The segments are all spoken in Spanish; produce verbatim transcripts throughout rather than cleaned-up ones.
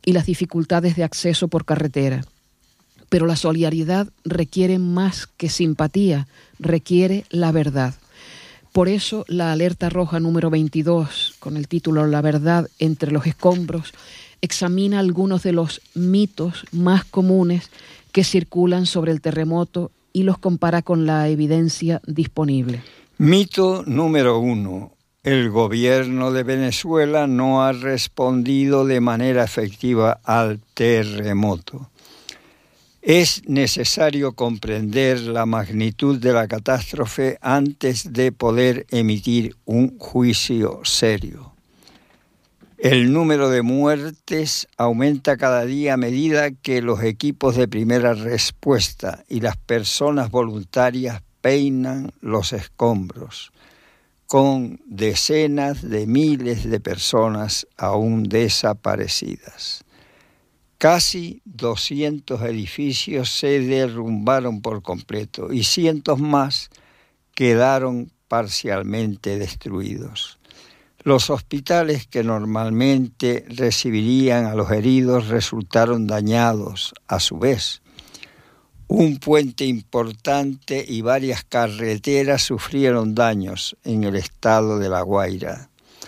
y las dificultades de acceso por carretera. Pero la solidaridad requiere más que simpatía, requiere la verdad. Por eso la alerta roja número veintidós, con el título La verdad entre los escombros, examina algunos de los mitos más comunes que circulan sobre el terremoto y los compara con la evidencia disponible. Mito número uno. El gobierno de Venezuela no ha respondido de manera efectiva al terremoto. Es necesario comprender la magnitud de la catástrofe antes de poder emitir un juicio serio. El número de muertes aumenta cada día a medida que los equipos de primera respuesta y las personas voluntarias peinan los escombros, con decenas de miles de personas aún desaparecidas. Casi doscientos edificios se derrumbaron por completo y cientos más quedaron parcialmente destruidos. Los hospitales que normalmente recibirían a los heridos resultaron dañados a su vez. Un puente importante y varias carreteras sufrieron daños en el estado de La Guaira,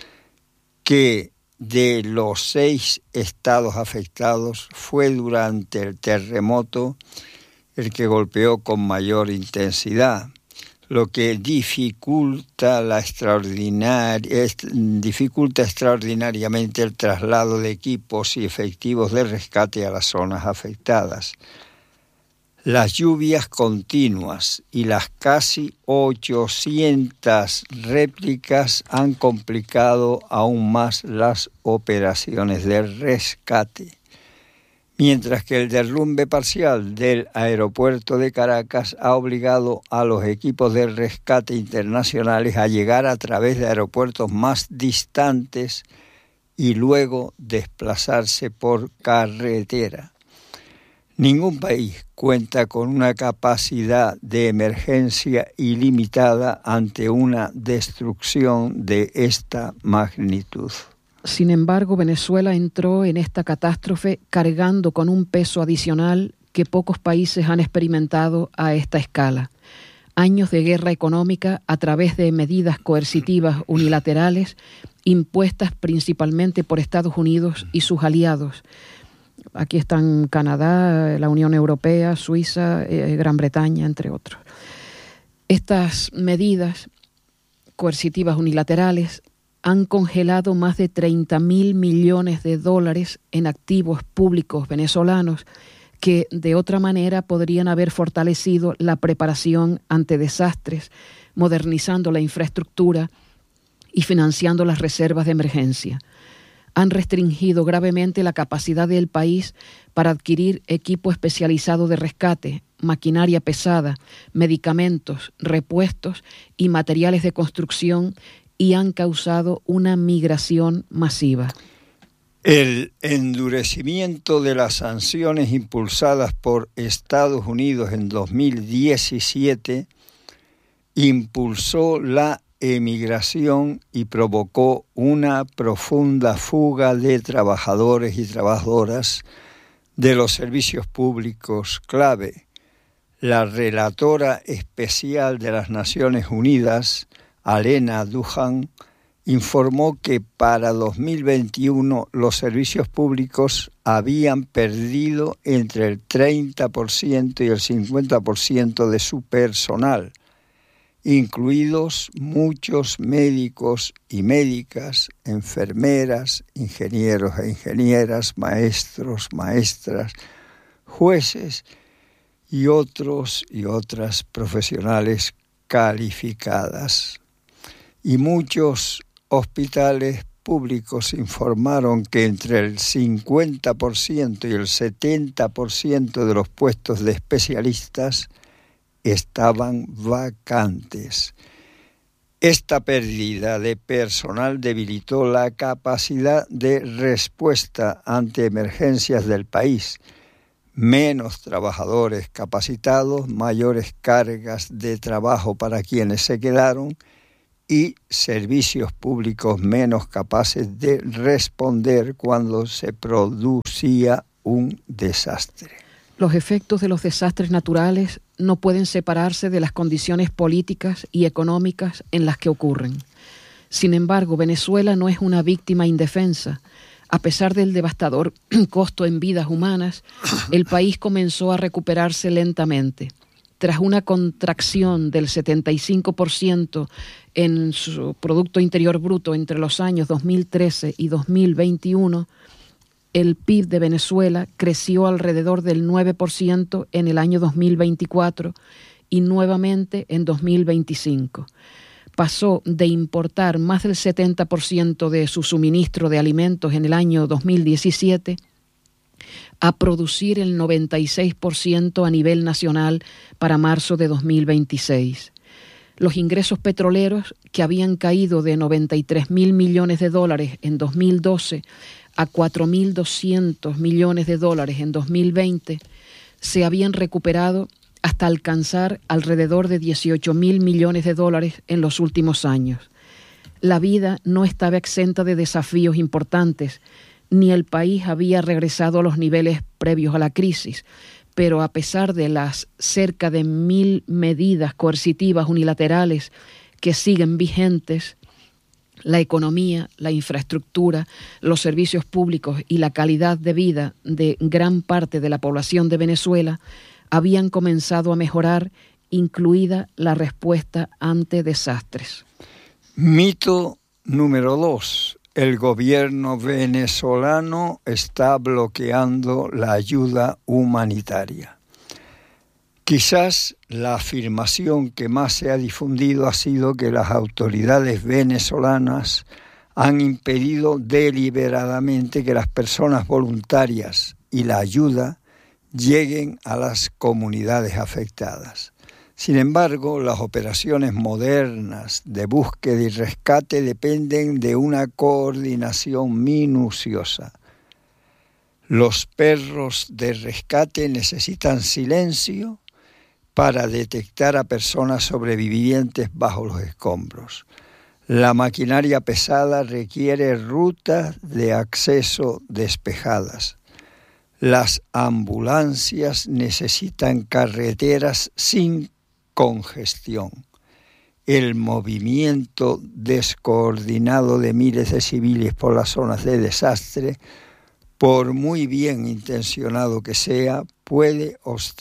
que de los seis estados afectados fue durante el terremoto el que golpeó con mayor intensidad, lo que dificulta, la extraordinaria, dificulta extraordinariamente el traslado de equipos y efectivos de rescate a las zonas afectadas. Las lluvias continuas y las casi ochocientas réplicas han complicado aún más las operaciones de rescate, mientras que el derrumbe parcial del aeropuerto de Caracas ha obligado a los equipos de rescate internacionales a llegar a través de aeropuertos más distantes y luego desplazarse por carretera. Ningún país cuenta con una capacidad de emergencia ilimitada ante una destrucción de esta magnitud. Sin embargo, Venezuela entró en esta catástrofe cargando con un peso adicional que pocos países han experimentado a esta escala. Años de guerra económica a través de medidas coercitivas unilaterales impuestas principalmente por Estados Unidos y sus aliados. Aquí están Canadá, la Unión Europea, Suiza, eh, Gran Bretaña, entre otros. Estas medidas coercitivas unilaterales han congelado más de treinta mil millones de dólares en activos públicos venezolanos que de otra manera podrían haber fortalecido la preparación ante desastres, modernizando la infraestructura y financiando las reservas de emergencia. Han restringido gravemente la capacidad del país para adquirir equipo especializado de rescate, maquinaria pesada, medicamentos, repuestos y materiales de construcción y han causado una migración masiva. El endurecimiento de las sanciones impulsadas por Estados Unidos en dos mil diecisiete impulsó la emigración y provocó una profunda fuga de trabajadores y trabajadoras de los servicios públicos clave. La relatora especial de las Naciones Unidas, Alena Duhan, informó que para dos mil veintiuno los servicios públicos habían perdido entre el treinta por ciento y el cincuenta por ciento de su personal, incluidos muchos médicos y médicas, enfermeras, ingenieros e ingenieras, maestros, maestras, jueces y otros y otras profesionales calificadas. Y muchos hospitales públicos informaron que entre el cincuenta por ciento y el setenta por ciento de los puestos de especialistas estaban vacantes. Esta pérdida de personal debilitó la capacidad de respuesta ante emergencias del país. Menos trabajadores capacitados, mayores cargas de trabajo para quienes se quedaron y servicios públicos menos capaces de responder cuando se producía un desastre. Los efectos de los desastres naturales no pueden separarse de las condiciones políticas y económicas en las que ocurren. Sin embargo, Venezuela no es una víctima indefensa. A pesar del devastador costo en vidas humanas, el país comenzó a recuperarse lentamente. Tras una contracción del setenta y cinco por ciento en su Producto Interior Bruto entre los años dos mil trece y dos mil veintiuno, el P I B de Venezuela creció alrededor del nueve por ciento en el año dos mil veinticuatro y nuevamente en dos mil veinticinco. Pasó de importar más del setenta por ciento de su suministro de alimentos en el año dos mil diecisiete a producir el noventa y seis por ciento a nivel nacional para marzo de dos mil veintiséis. Los ingresos petroleros, que habían caído de noventa y tres mil millones de dólares en dos mil doce a cuatro mil doscientos millones de dólares en dos mil veinte, se habían recuperado hasta alcanzar alrededor de dieciocho mil millones de dólares en los últimos años. La vida no estaba exenta de desafíos importantes, ni el país había regresado a los niveles previos a la crisis, pero a pesar de las cerca de mil medidas coercitivas unilaterales que siguen vigentes, la economía, la infraestructura, los servicios públicos y la calidad de vida de gran parte de la población de Venezuela habían comenzado a mejorar, incluida la respuesta ante desastres. Mito número dos. El gobierno venezolano está bloqueando la ayuda humanitaria. Quizás la afirmación que más se ha difundido ha sido que las autoridades venezolanas han impedido deliberadamente que las personas voluntarias y la ayuda lleguen a las comunidades afectadas. Sin embargo, las operaciones modernas de búsqueda y rescate dependen de una coordinación minuciosa. Los perros de rescate necesitan silencio para detectar a personas sobrevivientes bajo los escombros. La maquinaria pesada requiere rutas de acceso despejadas. Las ambulancias necesitan carreteras sin congestión. El movimiento descoordinado de miles de civiles por las zonas de desastre, por muy bien intencionado que sea, puede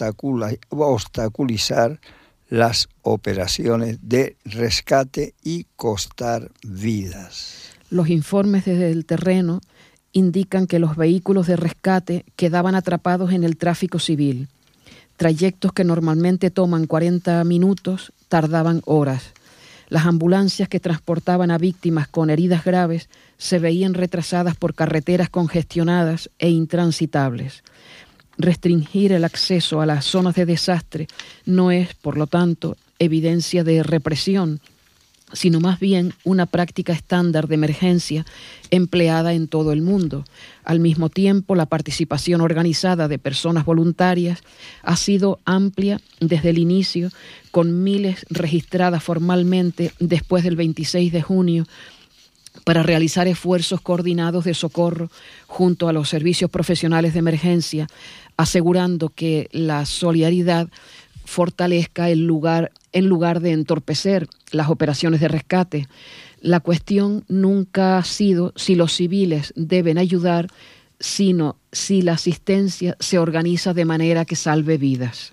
obstaculizar las operaciones de rescate y costar vidas. Los informes desde el terreno indican que los vehículos de rescate quedaban atrapados en el tráfico civil. Trayectos que normalmente toman cuarenta minutos tardaban horas. Las ambulancias que transportaban a víctimas con heridas graves se veían retrasadas por carreteras congestionadas e intransitables. Restringir el acceso a las zonas de desastre no es, por lo tanto, evidencia de represión, sino más bien una práctica estándar de emergencia empleada en todo el mundo. Al mismo tiempo, la participación organizada de personas voluntarias ha sido amplia desde el inicio, con miles registradas formalmente después del veintiséis de junio, para realizar esfuerzos coordinados de socorro junto a los servicios profesionales de emergencia, asegurando que la solidaridad fortalezca el lugar, en lugar de entorpecer las operaciones de rescate. La cuestión nunca ha sido si los civiles deben ayudar, sino si la asistencia se organiza de manera que salve vidas.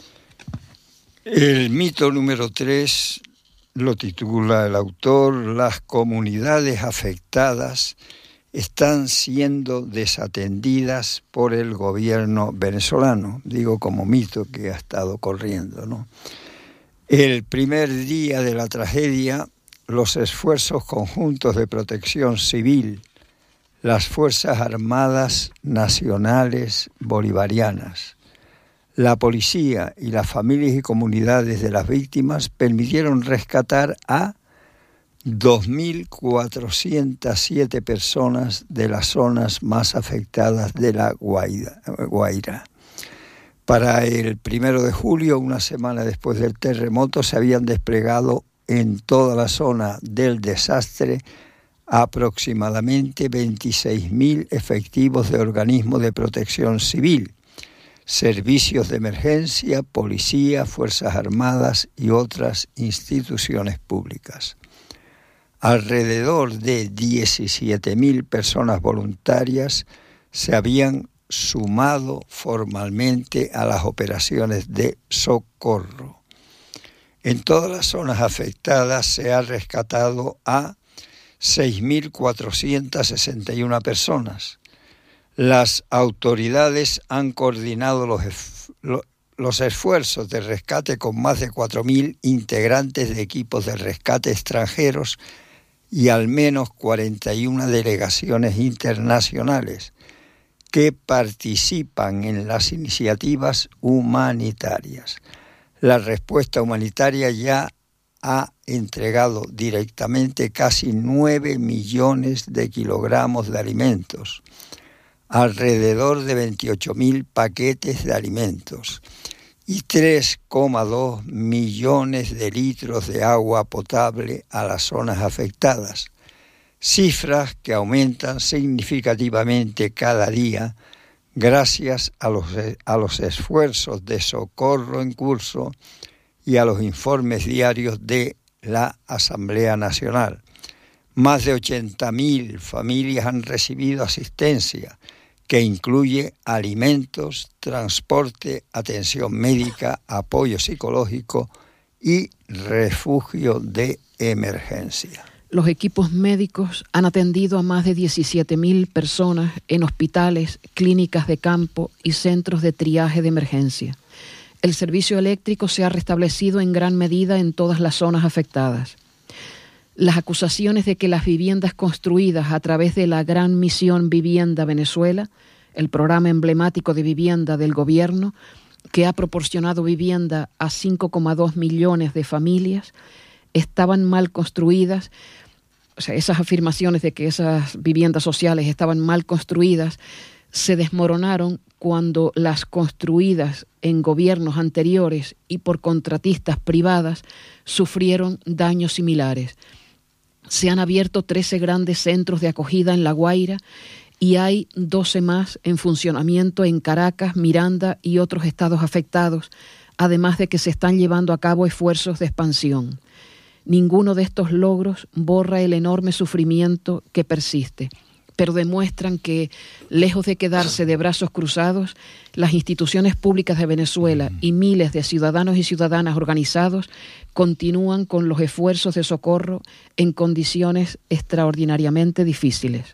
El mito número tres lo titula el autor: las comunidades afectadas están siendo desatendidas por el gobierno venezolano. Digo como mito que ha estado corriendo, ¿no? El primer día de la tragedia, los esfuerzos conjuntos de protección civil, las Fuerzas Armadas Nacionales Bolivarianas, la policía y las familias y comunidades de las víctimas permitieron rescatar a dos mil cuatrocientas siete personas de las zonas más afectadas de la Guaira. Para el primero de julio, una semana después del terremoto, se habían desplegado en toda la zona del desastre aproximadamente veintiséis mil efectivos de organismos de protección civil, servicios de emergencia, policía, fuerzas armadas y otras instituciones públicas. Alrededor de diecisiete mil personas voluntarias se habían sumado formalmente a las operaciones de socorro. En todas las zonas afectadas se ha rescatado a seis mil cuatrocientas sesenta y una personas. Las autoridades han coordinado los, los esfuerzos de rescate con más de cuatro mil integrantes de equipos de rescate extranjeros y al menos cuarenta y una delegaciones internacionales que participan en las iniciativas humanitarias. La respuesta humanitaria ya ha entregado directamente casi nueve millones de kilogramos de alimentos, alrededor de veintiocho mil paquetes de alimentos y tres coma dos millones de litros de agua potable a las zonas afectadas, cifras que aumentan significativamente cada día gracias a los, a los esfuerzos de socorro en curso y a los informes diarios de la Asamblea Nacional. Más de ochenta mil familias han recibido asistencia, que incluye alimentos, transporte, atención médica, apoyo psicológico y refugio de emergencia. Los equipos médicos han atendido a más de diecisiete mil personas en hospitales, clínicas de campo y centros de triaje de emergencia. El servicio eléctrico se ha restablecido en gran medida en todas las zonas afectadas. Las acusaciones de que las viviendas construidas a través de la Gran Misión Vivienda Venezuela, el programa emblemático de vivienda del gobierno, que ha proporcionado vivienda a cinco coma dos millones de familias, estaban mal construidas. O sea, esas afirmaciones de que esas viviendas sociales estaban mal construidas se desmoronaron cuando las construidas en gobiernos anteriores y por contratistas privadas sufrieron daños similares. Se han abierto trece grandes centros de acogida en La Guaira y hay doce más en funcionamiento en Caracas, Miranda y otros estados afectados, además de que se están llevando a cabo esfuerzos de expansión. Ninguno de estos logros borra el enorme sufrimiento que persiste, pero demuestran que, lejos de quedarse de brazos cruzados, las instituciones públicas de Venezuela y miles de ciudadanos y ciudadanas organizados continúan con los esfuerzos de socorro en condiciones extraordinariamente difíciles.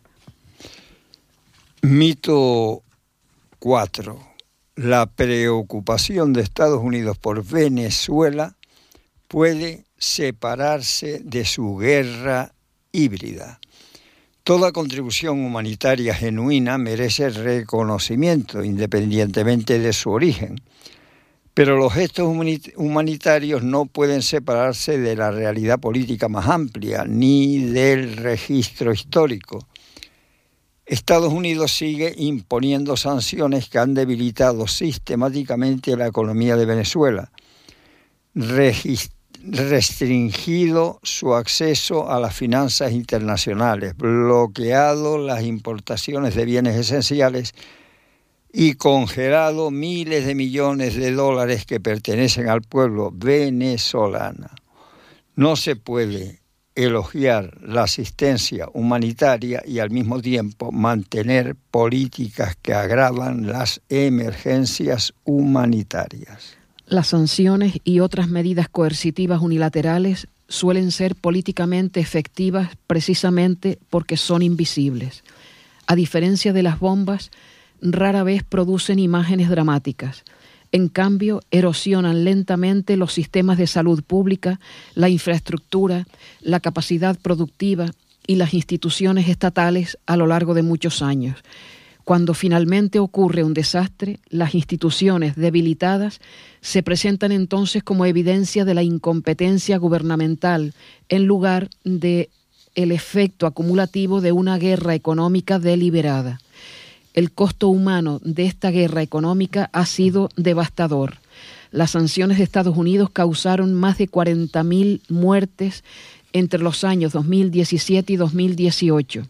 Mito cuatro. La preocupación de Estados Unidos por Venezuela puede separarse de su guerra híbrida. Toda contribución humanitaria genuina merece reconocimiento, independientemente de su origen. Pero los gestos humanitarios no pueden separarse de la realidad política más amplia, ni del registro histórico. Estados Unidos sigue imponiendo sanciones que han debilitado sistemáticamente la economía de Venezuela, registrando restringido su acceso a las finanzas internacionales, bloqueado las importaciones de bienes esenciales y congelado miles de millones de dólares que pertenecen al pueblo venezolano. No se puede elogiar la asistencia humanitaria y al mismo tiempo mantener políticas que agravan las emergencias humanitarias. Las sanciones y otras medidas coercitivas unilaterales suelen ser políticamente efectivas precisamente porque son invisibles. A diferencia de las bombas, rara vez producen imágenes dramáticas. En cambio, erosionan lentamente los sistemas de salud pública, la infraestructura, la capacidad productiva y las instituciones estatales a lo largo de muchos años. Cuando finalmente ocurre un desastre, las instituciones debilitadas se presentan entonces como evidencia de la incompetencia gubernamental en lugar de el efecto acumulativo de una guerra económica deliberada. El costo humano de esta guerra económica ha sido devastador. Las sanciones de Estados Unidos causaron más de cuarenta mil muertes entre los años dos mil diecisiete y dos mil dieciocho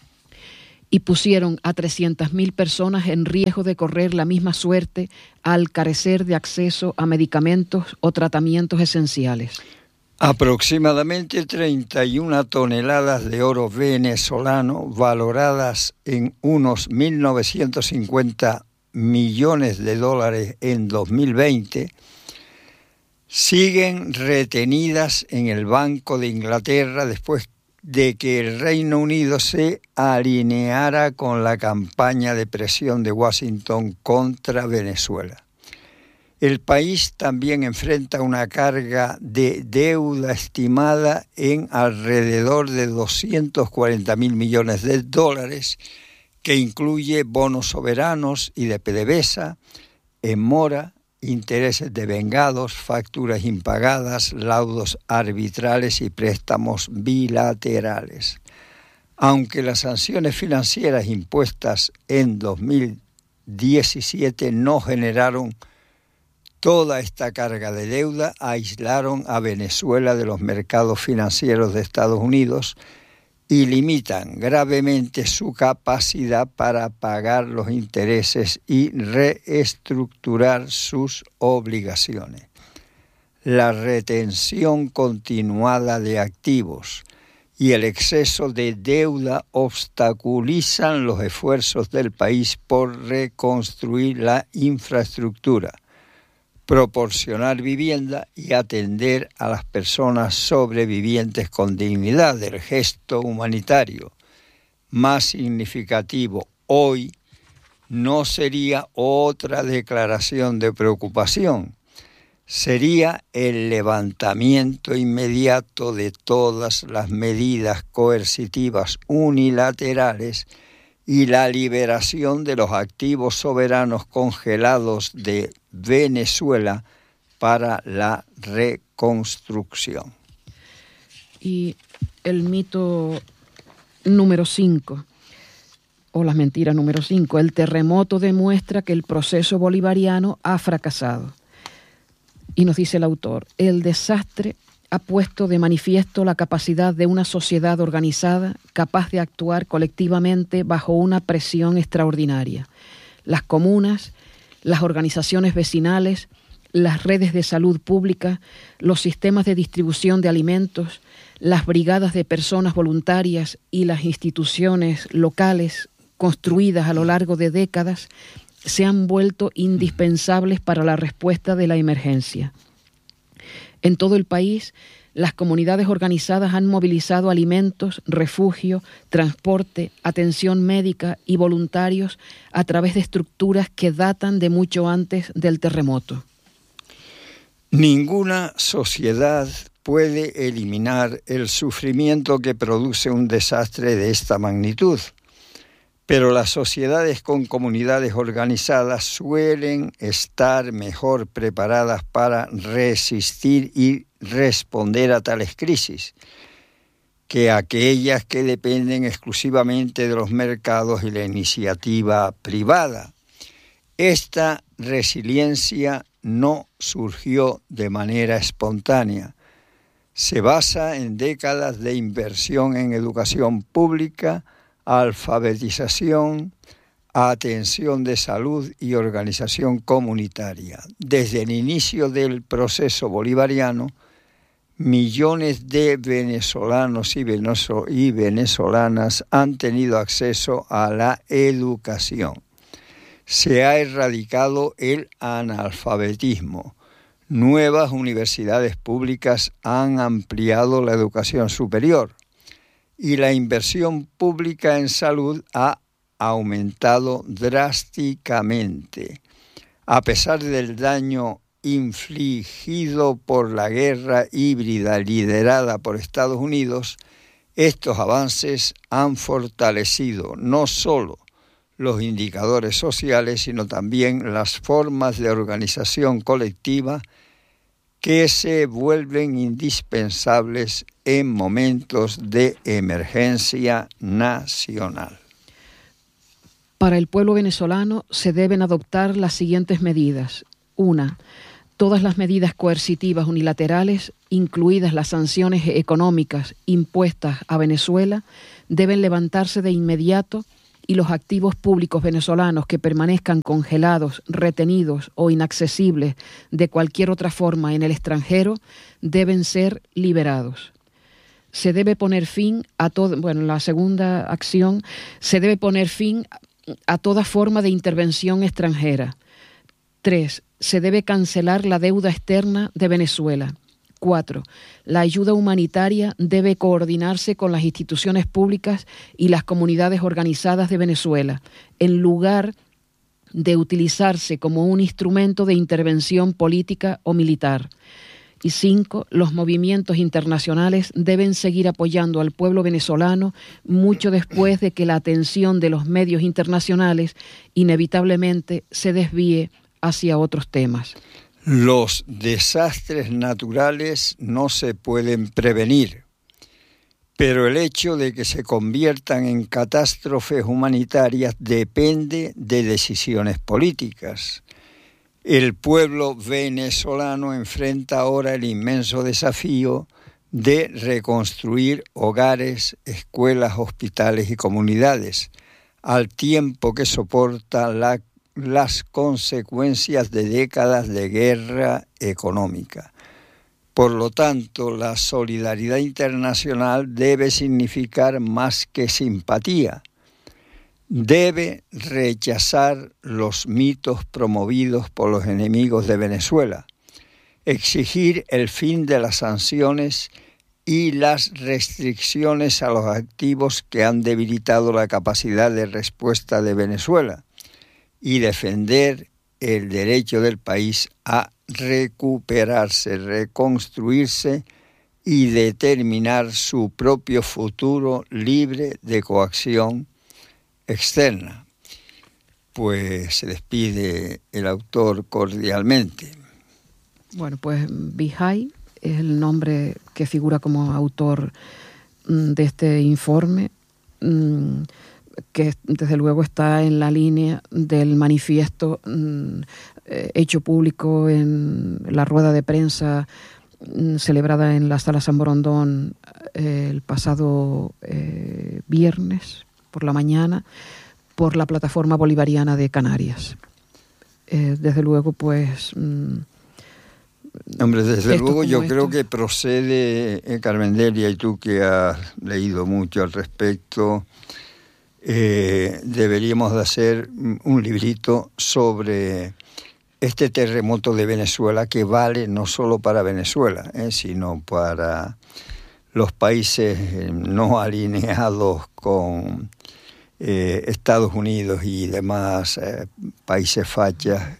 y pusieron a trescientas mil personas en riesgo de correr la misma suerte al carecer de acceso a medicamentos o tratamientos esenciales. Aproximadamente treinta y una toneladas de oro venezolano, valoradas en unos mil novecientos cincuenta millones de dólares en dos mil veinte, siguen retenidas en el Banco de Inglaterra después de que el Reino Unido se alineara con la campaña de presión de Washington contra Venezuela. El país también enfrenta una carga de deuda estimada en alrededor de doscientos cuarenta mil millones de dólares, que incluye bonos soberanos y de PDVSA, en mora, intereses devengados, facturas impagadas, laudos arbitrales y préstamos bilaterales. Aunque las sanciones financieras impuestas en dos mil diecisiete no generaron toda esta carga de deuda, aislaron a Venezuela de los mercados financieros de Estados Unidos y limitan gravemente su capacidad para pagar los intereses y reestructurar sus obligaciones. La retención continuada de activos y el exceso de deuda obstaculizan los esfuerzos del país por reconstruir la infraestructura, proporcionar vivienda y atender a las personas sobrevivientes con dignidad. Del gesto humanitario más significativo hoy no sería otra declaración de preocupación, sería el levantamiento inmediato de todas las medidas coercitivas unilaterales y la liberación de los activos soberanos congelados de Venezuela para la reconstrucción. Y el mito número cinco, o la mentira número cinco, el terremoto demuestra que el proceso bolivariano ha fracasado. Y nos dice el autor, el desastre ha puesto de manifiesto la capacidad de una sociedad organizada capaz de actuar colectivamente bajo una presión extraordinaria. Las comunas, las organizaciones vecinales, las redes de salud pública, los sistemas de distribución de alimentos, las brigadas de personas voluntarias y las instituciones locales construidas a lo largo de décadas se han vuelto indispensables para la respuesta de la emergencia. En todo el país, las comunidades organizadas han movilizado alimentos, refugio, transporte, atención médica y voluntarios a través de estructuras que datan de mucho antes del terremoto. Ninguna sociedad puede eliminar el sufrimiento que produce un desastre de esta magnitud, pero las sociedades con comunidades organizadas suelen estar mejor preparadas para resistir y responder a tales crisis que aquellas que dependen exclusivamente de los mercados y la iniciativa privada. Esta resiliencia no surgió de manera espontánea. Se basa en décadas de inversión en educación pública, alfabetización, atención de salud y organización comunitaria. Desde el inicio del proceso bolivariano, millones de venezolanos y venezolanas han tenido acceso a la educación. Se ha erradicado el analfabetismo. Nuevas universidades públicas han ampliado la educación superior y la inversión pública en salud ha aumentado drásticamente. A pesar del daño infligido por la guerra híbrida liderada por Estados Unidos, estos avances han fortalecido no solo los indicadores sociales, sino también las formas de organización colectiva que se vuelven indispensables en momentos de emergencia nacional. Para el pueblo venezolano se deben adoptar las siguientes medidas. Una, Todas las medidas coercitivas unilaterales, incluidas las sanciones económicas impuestas a Venezuela, deben levantarse de inmediato y los activos públicos venezolanos que permanezcan congelados, retenidos o inaccesibles de cualquier otra forma en el extranjero deben ser liberados. Se debe poner fin a todo, bueno, la segunda acción, se debe poner fin a toda forma de intervención extranjera. Tres, se debe cancelar la deuda externa de Venezuela. Cuatro, la ayuda humanitaria debe coordinarse con las instituciones públicas y las comunidades organizadas de Venezuela, en lugar de utilizarse como un instrumento de intervención política o militar. Y cinco, los movimientos internacionales deben seguir apoyando al pueblo venezolano mucho después de que la atención de los medios internacionales inevitablemente se desvíe hacia otros temas. Los desastres naturales no se pueden prevenir, pero el hecho de que se conviertan en catástrofes humanitarias depende de decisiones políticas. El pueblo venezolano enfrenta ahora el inmenso desafío de reconstruir hogares, escuelas, hospitales y comunidades, al tiempo que soporta la las consecuencias de décadas de guerra económica. Por lo tanto, la solidaridad internacional debe significar más que simpatía. Debe rechazar los mitos promovidos por los enemigos de Venezuela, exigir el fin de las sanciones y las restricciones a los activos que han debilitado la capacidad de respuesta de Venezuela, y defender el derecho del país a recuperarse, reconstruirse y determinar su propio futuro libre de coacción externa. Pues se despide el autor cordialmente. Bueno, pues Vijay es el nombre que figura como autor de este informe, que desde luego está en la línea del manifiesto mm, eh, hecho público en la rueda de prensa mm, celebrada en la Sala San Borondón eh, el pasado eh, viernes por la mañana por la Plataforma Bolivariana de Canarias. Eh, desde luego, pues... Mm, Hombre, desde luego yo esto. creo que procede, eh, Carmen Delia, y tú que has leído mucho al respecto... Eh, deberíamos de hacer un librito sobre este terremoto de Venezuela que vale no solo para Venezuela, eh, sino para los países eh, no alineados con eh, Estados Unidos y demás eh, países fachas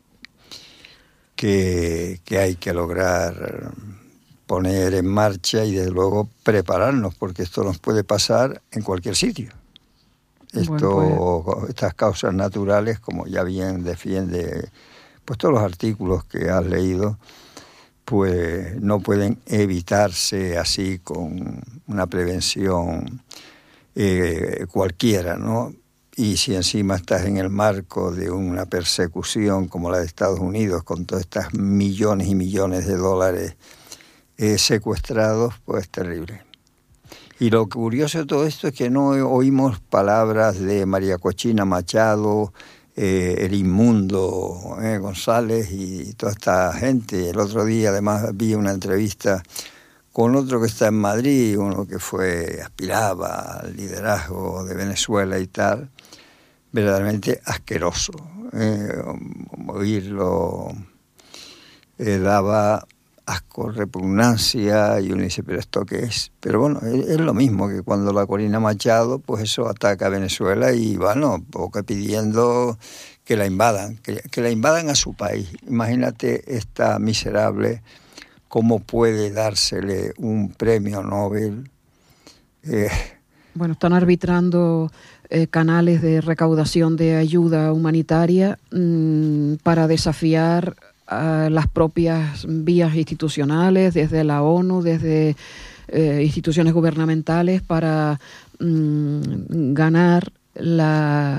que, que hay que lograr poner en marcha y desde luego prepararnos, porque esto nos puede pasar en cualquier sitio. Esto, bueno, pues, estas causas naturales, como ya bien defiende pues todos los artículos que has leído, pues no pueden evitarse así con una prevención eh, cualquiera, ¿no? Y si encima estás en el marco de una persecución como la de Estados Unidos, con todas estas millones y millones de dólares eh, secuestrados, pues es terrible. Y lo curioso de todo esto es que no oímos palabras de María Cochina Machado, eh, el inmundo eh, González y toda esta gente. El otro día además vi una entrevista con otro que está en Madrid, uno que fue aspiraba al liderazgo de Venezuela y tal, verdaderamente asqueroso. Eh, oírlo eh, daba asco, repugnancia, y uno dice, ¿pero esto qué es? Pero bueno, es, es lo mismo que cuando la Corina Machado, pues eso ataca a Venezuela y bueno, poco pidiendo que la invadan, que, que la invadan a su país. Imagínate esta miserable, cómo puede dársele un premio Nobel. Eh, bueno, están arbitrando eh, canales de recaudación de ayuda humanitaria mmm, para desafiar a las propias vías institucionales, desde la ONU, desde eh, instituciones gubernamentales, para mmm, ganar la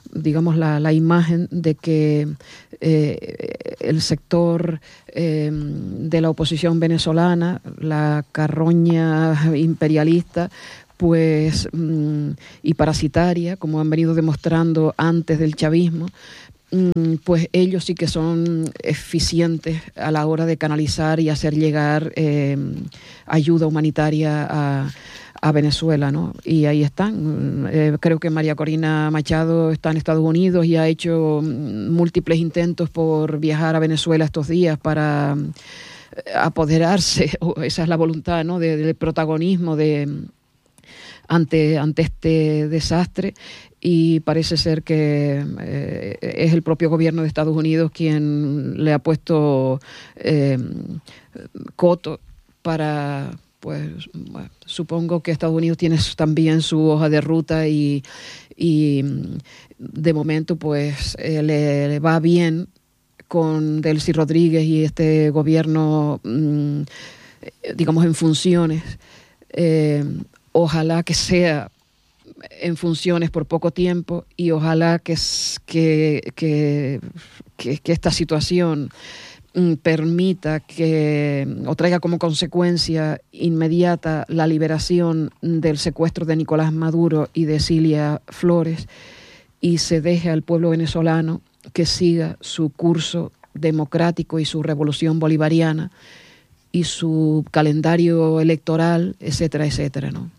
digamos, la, la imagen de que eh, el sector eh, de la oposición venezolana, la carroña imperialista, pues mm, y parasitaria, como han venido demostrando antes del chavismo, mm, pues ellos sí que son eficientes a la hora de canalizar y hacer llegar eh, ayuda humanitaria a, a Venezuela, ¿no? Y ahí están. Eh, creo que María Corina Machado está en Estados Unidos y ha hecho múltiples intentos por viajar a Venezuela estos días para apoderarse, esa es la voluntad, ¿no?, de, del protagonismo de ante, ante este desastre, y parece ser que eh, es el propio gobierno de Estados Unidos quien le ha puesto eh, coto para, pues bueno, supongo que Estados Unidos tiene también su hoja de ruta y, y de momento pues eh, le, le va bien con Delcy Rodríguez y este gobierno, mmm, digamos, en funciones. Eh, Ojalá que sea en funciones por poco tiempo y ojalá que, que, que, que, que esta situación mm, permita que o traiga como consecuencia inmediata la liberación del secuestro de Nicolás Maduro y de Cilia Flores, y se deje al pueblo venezolano que siga su curso democrático y su revolución bolivariana y su calendario electoral, etcétera, etcétera, ¿no?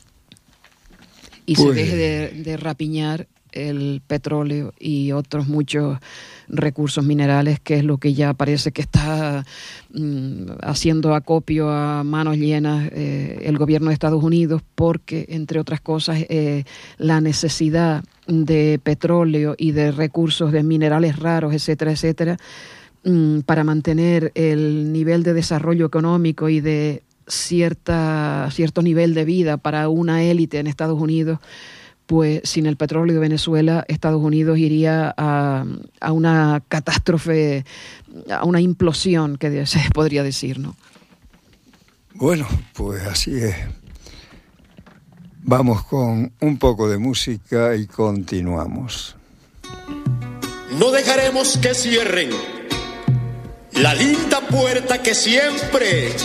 Y pues, se deje de, de rapiñar el petróleo y otros muchos recursos minerales, que es lo que ya parece que está mm, haciendo acopio a manos llenas eh, el gobierno de Estados Unidos, porque, entre otras cosas, eh, la necesidad de petróleo y de recursos de minerales raros, etcétera, etcétera, mm, para mantener el nivel de desarrollo económico y de cierta cierto nivel de vida para una élite en Estados Unidos, pues sin el petróleo de Venezuela, Estados Unidos iría a, a una catástrofe, a una implosión, que se podría decir, ¿no? Bueno, pues así es. Vamos con un poco de música y continuamos. No dejaremos que cierren la linda puerta que siempre